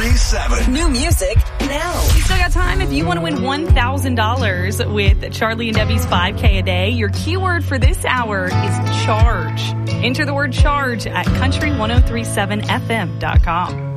1037. New music now. You still got time if you want to win $1,000 with Charlie and Debbie's 5K a day. Your keyword for this hour is charge. Enter the word charge at country1037fm.com.